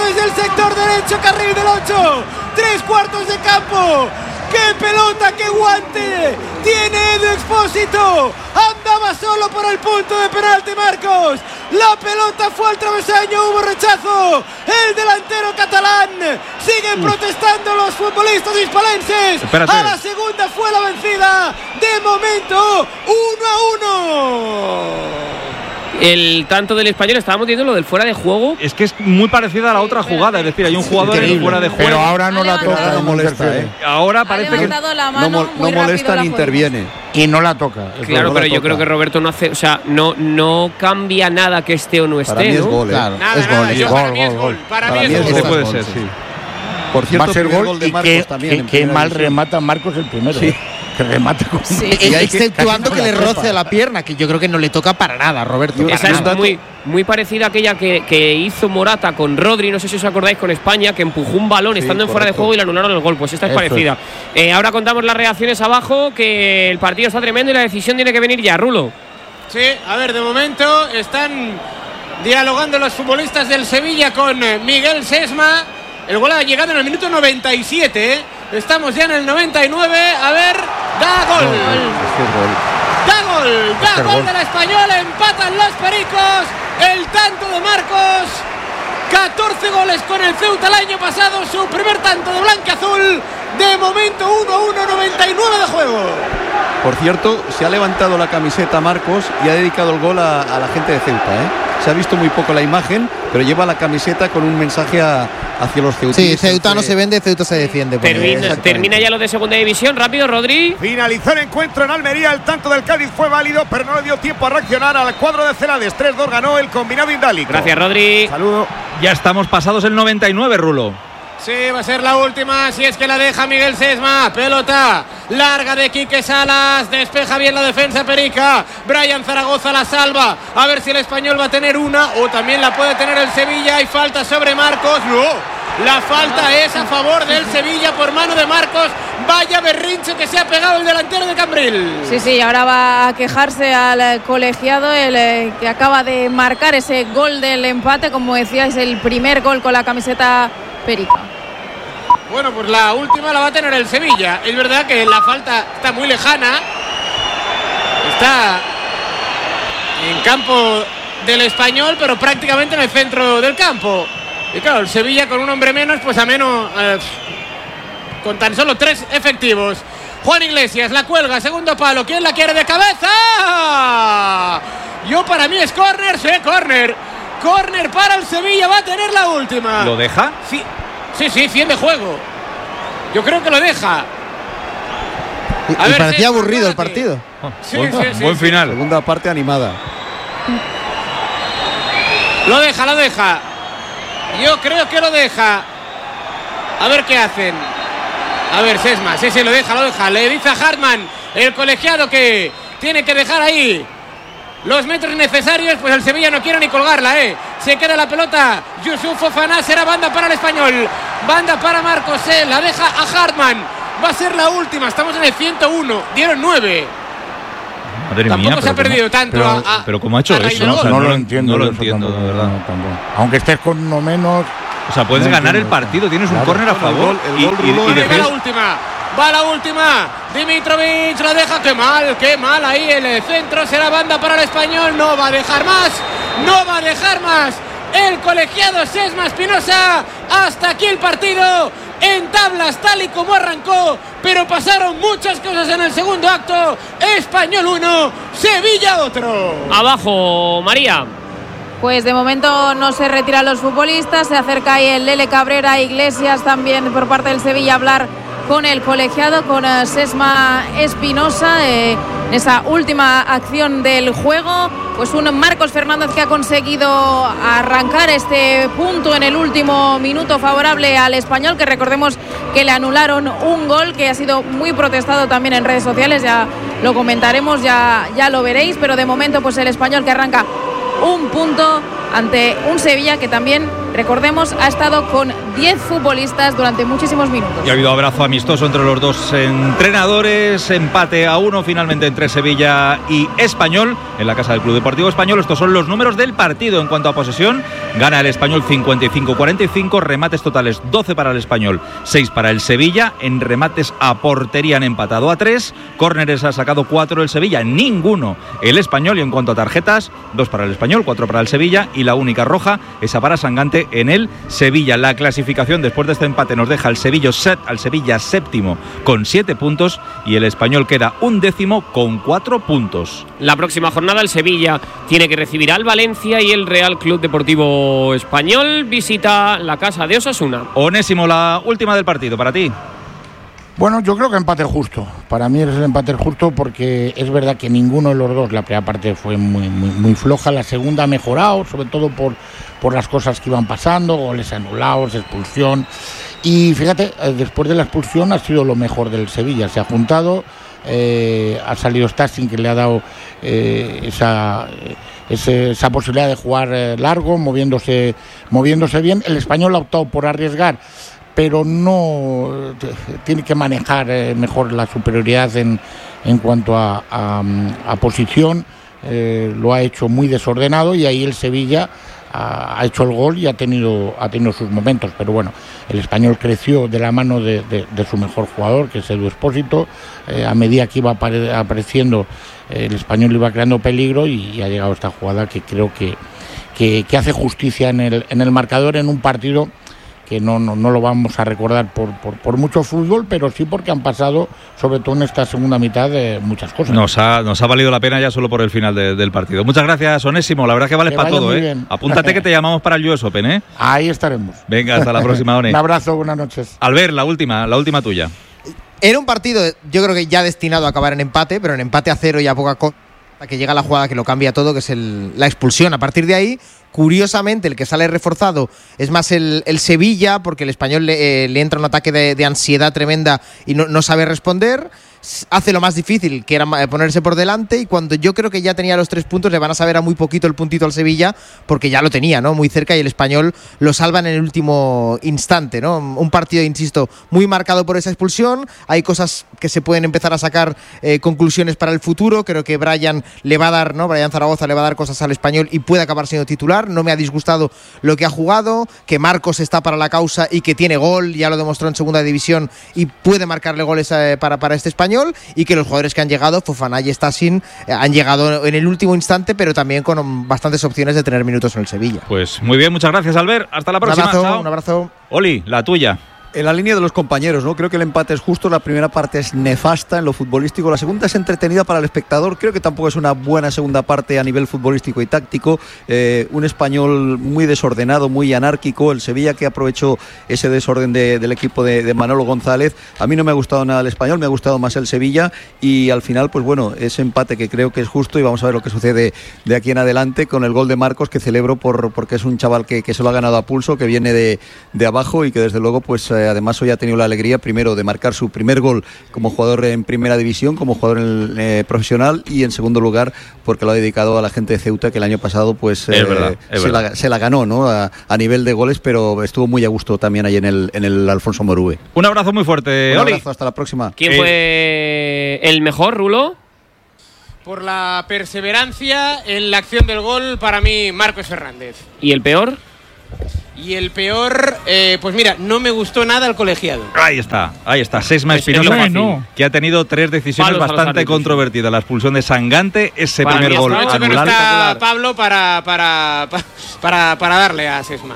desde el sector derecho, carril del 8, 3/4 de campo. ¡Qué pelota, qué guante! Tiene Edu Expósito. Andaba solo por el punto de penalti Marcos. La pelota fue al travesaño, hubo rechazo. El delantero catalán. Siguen protestando los futbolistas hispalenses. Espérate. A la segunda fue la vencida. De momento, 1-1. El tanto del Español, estábamos diciendo lo del fuera de juego. Es que es muy parecida a la otra jugada. Es decir, hay un jugador en fuera de juego. Pero ahora no la toca, no molesta, Ahora parece que la mano, no molesta ni interviene. Y no la toca. Claro, pero yo creo que Roberto no hace, o sea, no cambia nada que esté o no esté. Para mí es ¿no? gol, Claro, Nada, es nada, gol, yo es para mí es gol. gol. Para mí Para mí es es gol. gol. puede ser, sí. Por Va cierto, a ser primer gol de y Marcos también. qué mal remata Marcos el primero. Sí. Que remata con Exceptuando casi que le con la roce la pierna, que yo creo que no le toca para nada, Roberto. Esa Para es nada. muy parecida a aquella que hizo Morata con Rodri, no sé si os acordáis, con España, que empujó un balón estando en fuera de correcto. juego y le anularon el gol. Pues esta es Eso parecida. Ahora contamos las reacciones abajo, que el partido está tremendo y la decisión tiene que venir ya, Rulo. Sí, a ver, de momento están dialogando los futbolistas del Sevilla con Miguel Sesma. El gol ha llegado en el minuto 97, ¿eh? Estamos ya en el 99. A ver, da gol. Da gol del Español. Empatan los pericos. El tanto de Marcos. 14 goles con el Ceuta el año pasado. Su primer tanto de blanca-azul. De momento 1-1, 99 de juego. Por cierto, se ha levantado la camiseta Marcos y ha dedicado el gol a la gente de Ceuta, ¿eh? Se ha visto muy poco la imagen, pero lleva la camiseta con un mensaje hacia los ceutines. Sí, Ceuta no se vende, Ceuta se defiende. Termina ya lo de segunda división. Rápido, Rodri. Finalizó el encuentro en Almería. El tanto del Cádiz fue válido, pero no le dio tiempo a reaccionar al cuadro de Celades. 3-2 ganó el combinado indálico. Gracias, Rodri. Saludo. Ya estamos pasados el 99, Rulo. Sí, va a ser la última, si es que la deja Miguel Sesma. Pelota larga de Quique Salas, despeja bien la defensa perica. Brian Zaragoza la salva, a ver si el Español va a tener una o también la puede tener el Sevilla. Hay falta sobre Marcos. No, la falta es a favor del Sevilla por mano de Marcos. Vaya berrinche que se ha pegado el delantero de Cambril. Sí, ahora va a quejarse al colegiado, el que acaba de marcar ese gol del empate. Como decíais, el primer gol con la camiseta perica. Bueno, pues la última la va a tener el Sevilla. Es verdad que la falta está muy lejana. Está en campo del Español, pero prácticamente en el centro del campo. Y claro, el Sevilla con un hombre menos, pues a menos, con tan solo 3 efectivos. Juan Iglesias la cuelga, segundo palo. ¿Quién la quiere de cabeza? Yo para mí es córner, sí, córner. Córner para el Sevilla, va a tener la última. ¿Lo deja? Sí, 100 de juego. Yo creo que lo deja. Y parecía aburrido el partido. Buen final. Segunda parte animada. Lo deja. Yo creo que lo deja. A ver qué hacen. A ver, Sesma, sí, lo deja. Le dice a Hartmann, el colegiado, que tiene que dejar ahí los metros necesarios. Pues el Sevilla no quiere ni colgarla, Se queda la pelota Yusuf Fofana, será banda para el Español. Banda para Marcos, la deja a Hartmann. Va a ser la última, estamos en el 101. Dieron 9. Madre Tampoco mía, se ha perdido tanto. Pero ¿cómo ha hecho eso? No lo entiendo. No lo yo entiendo, tampoco, de verdad. no, tampoco. Aunque estés con uno menos. O sea, puedes ganar el partido, tienes un córner a favor. El gol Rulo, y Va la última. Dimitrovic la deja. Qué mal ahí el centro. Será banda para el Español. No va a dejar más. El colegiado Sesma Espinosa. Hasta aquí el partido. En tablas tal y como arrancó, pero pasaron muchas cosas en el segundo acto. Español 1, Sevilla otro. Abajo, María. Pues de momento no se retiran los futbolistas. Se acerca ahí el Lele Cabrera, Iglesias también por parte del Sevilla a hablar con el colegiado, con Sesma Espinosa, en esa última acción del juego. Pues un Marcos Fernández que ha conseguido arrancar este punto en el último minuto favorable al Español, que recordemos que le anularon un gol que ha sido muy protestado también en redes sociales. Ya lo comentaremos, ya lo veréis, pero de momento pues el Español que arranca un punto ante un Sevilla que también recordemos, ha estado con 10 futbolistas durante muchísimos minutos. Y ha habido abrazo amistoso entre los dos entrenadores, empate a 1 finalmente entre Sevilla y Español en la casa del Club Deportivo Español. Estos son los números del partido. En cuanto a posesión, gana el Español 55-45, remates totales 12 para el Español, 6 para el Sevilla. En remates a portería han empatado a 3, córneres ha sacado 4 el Sevilla, ninguno el Español. Y en cuanto a tarjetas, 2 para el Español, 4 para el Sevilla, y la única roja, esa para Sangante en el Sevilla. La clasificación después de este empate nos deja al Sevilla séptimo con 7 puntos y el Español queda 11º con 4 puntos. La próxima jornada el Sevilla tiene que recibir al Valencia y el Real Club Deportivo Español visita la casa de Osasuna. Onésimo, la última del partido para ti. Bueno, yo creo que empate justo. Para mí es el empate justo porque es verdad que ninguno de los dos, la primera parte fue muy floja, la segunda ha mejorado, sobre todo por las cosas que iban pasando, goles anulados, expulsión. Y fíjate, después de la expulsión ha sido lo mejor del Sevilla. Se ha juntado, ha salido Stassin, que le ha dado esa posibilidad de jugar largo, moviéndose bien. El Español ha optado por arriesgar, pero no tiene que manejar mejor la superioridad en cuanto a posición. Lo ha hecho muy desordenado y ahí el Sevilla ha hecho el gol y ha tenido sus momentos, pero bueno, el Español creció de la mano de su mejor jugador, que es Edu Expósito. A medida que iba apareciendo, el Español iba creando peligro y ha llegado esta jugada que creo que hace justicia en el marcador, en un partido que no lo vamos a recordar por mucho fútbol, pero sí porque han pasado, sobre todo en esta segunda mitad, muchas cosas. Nos ha valido la pena ya solo por el final del partido. Muchas gracias, Onésimo, la verdad que vales para todo, ¿eh? Apúntate que te llamamos para el US Open, ¿eh? Ahí estaremos. Venga, hasta la próxima, One. Un abrazo, buenas noches. Albert, la última tuya. Era un partido, yo creo que ya destinado a acabar en empate, pero en empate a 0 y a poca cosa, que llega la jugada que lo cambia todo, que es la expulsión. A partir de ahí, curiosamente, el que sale reforzado es más el Sevilla, porque el Español le entra un ataque de ansiedad tremenda y no sabe responder. Hace lo más difícil, que era ponerse por delante, y cuando yo creo que ya tenía los 3 puntos, le van a saber a muy poquito el puntito al Sevilla, porque ya lo tenía, ¿no? Muy cerca, y el Español lo salvan en el último instante, ¿no? Un partido, insisto, muy marcado por esa expulsión. Hay cosas que se pueden empezar a sacar conclusiones para el futuro. Creo que Brian le va a dar, ¿no? Brian Zaragoza le va a dar cosas al Español y puede acabar siendo titular. No me ha disgustado lo que ha jugado, que Marcos está para la causa y que tiene gol, ya lo demostró en segunda división y puede marcarle goles para este Español, y que los jugadores que han llegado, Fofana y Stassin, han llegado en el último instante, pero también con bastantes opciones de tener minutos en el Sevilla. Pues muy bien, muchas gracias, Albert. Hasta la próxima. Un abrazo. Oli, la tuya. En la línea de los compañeros, ¿no? Creo que el empate es justo. La primera parte es nefasta en lo futbolístico. La segunda es entretenida para el espectador. Creo que tampoco es una buena segunda parte a nivel futbolístico y táctico. Un Español muy desordenado, muy anárquico. El Sevilla, que aprovechó ese desorden del equipo de Manolo González. A mí no me ha gustado nada el Español, me ha gustado más el Sevilla. Y al final, pues bueno, ese empate que creo que es justo, y vamos a ver lo que sucede de aquí en adelante con el gol de Marcos, que celebro porque es un chaval que se lo ha ganado a pulso, que viene de abajo y que desde luego pues además hoy ha tenido la alegría primero de marcar su primer gol como jugador en primera división, como jugador profesional, y en segundo lugar porque lo ha dedicado a la gente de Ceuta, que el año pasado pues se la ganó, ¿no? A nivel de goles, pero estuvo muy a gusto también ahí en el Alfonso Morube. Un abrazo muy fuerte, Un Oli. abrazo, hasta la próxima. ¿Quién fue el mejor, Rulo? Por la perseverancia en la acción del gol, para mí, Marcos Fernández. ¿Y el peor? Y el peor, pues mira, no me gustó nada el colegiado. Ahí está, Sesma Espinosa, que ha tenido 3 decisiones bastante controvertidas. La expulsión de Sangante, ese para primer gol anulado. Pero no está Pablo para darle a Sesma.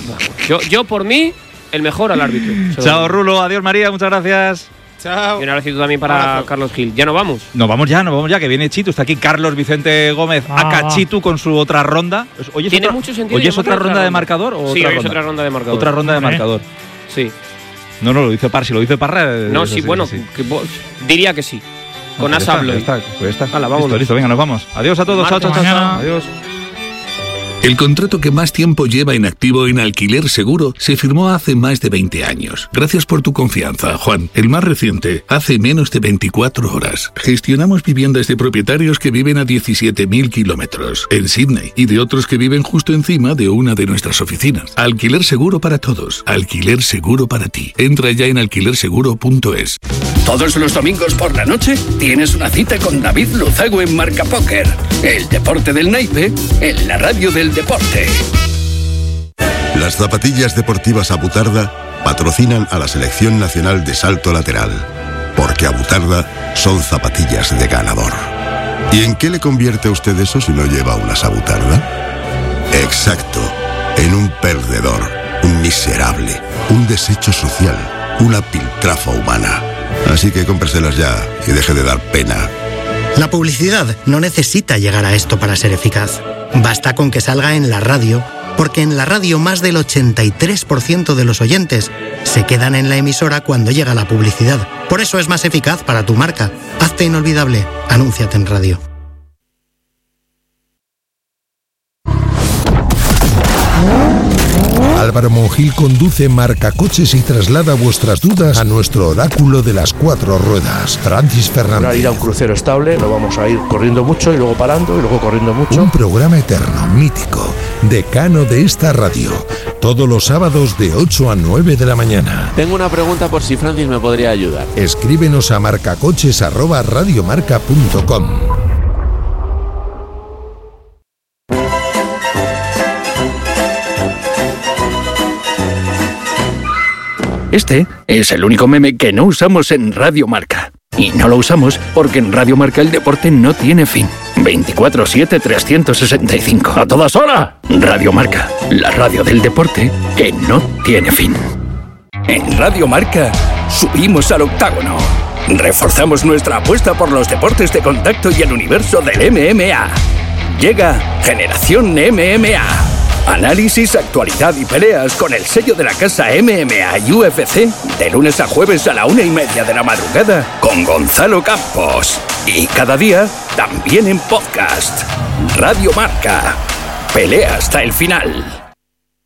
Yo por mí, el mejor al árbitro. Chao, Rulo, adiós María, muchas gracias. Chao. Y un abrazo también para Carlos Gil. ¿Ya no vamos? Nos vamos ya, que viene Chitu. Está aquí Carlos Vicente Gómez, acá Chitu, con su otra ronda. ¿Tiene mucho sentido? ¿Oye, es otra ronda de marcador? ¿O sí, es otra ronda de marcador. Otra ronda de marcador. Sí. No, lo dice Parra. Si lo dice Parra. No, sí, bueno, sí. Diría que sí. Con Asablo. Pues está. Hala, vámonos. Listo, venga, nos vamos. Adiós a todos. Chao. Adiós. El contrato que más tiempo lleva en activo en Alquiler Seguro se firmó hace más de 20 años. Gracias por tu confianza, Juan. El más reciente, hace menos de 24 horas. Gestionamos viviendas de propietarios que viven a 17.000 kilómetros en Sydney y de otros que viven justo encima de una de nuestras oficinas. Alquiler Seguro para todos. Alquiler Seguro para ti. Entra ya en alquilerseguro.es. Todos los domingos por la noche tienes una cita con David Luzago en Marca Póker. El deporte del naipe en la radio del deporte. Las zapatillas deportivas Abutarda patrocinan a la Selección Nacional de Salto Lateral, porque Abutarda son zapatillas de ganador. ¿Y en qué le convierte a usted eso si no lleva unas Abutarda? Exacto, en un perdedor, un miserable, un desecho social, una piltrafa humana. Así que cómpreselas ya y deje de dar pena. La publicidad no necesita llegar a esto para ser eficaz. Basta con que salga en la radio, porque en la radio más del 83% de los oyentes se quedan en la emisora cuando llega la publicidad. Por eso es más eficaz para tu marca. Hazte inolvidable. Anúnciate en radio. Álvaro Monjil conduce Marcacoches y traslada vuestras dudas a nuestro oráculo de las 4 ruedas, Francis Fernández. Para ir a un crucero estable no vamos a ir corriendo mucho y luego parando y luego corriendo mucho. Un programa eterno, mítico, decano de esta radio, todos los sábados de 8 a 9 de la mañana. Tengo una pregunta por si Francis me podría ayudar. Escríbenos a marcacoches@radiomarca.com. Este es el único meme que no usamos en Radio Marca. Y no lo usamos porque en Radio Marca el deporte no tiene fin. 24/7, 365. ¡A todas horas! Radio Marca, la radio del deporte que no tiene fin. En Radio Marca subimos al octágono. Reforzamos nuestra apuesta por los deportes de contacto y el universo del MMA. Llega Generación MMA. Análisis, actualidad y peleas con el sello de la casa MMA y UFC de lunes a jueves a la 1:30 de la madrugada con Gonzalo Campos. Y cada día también en podcast. Radio Marca. Pelea hasta el final.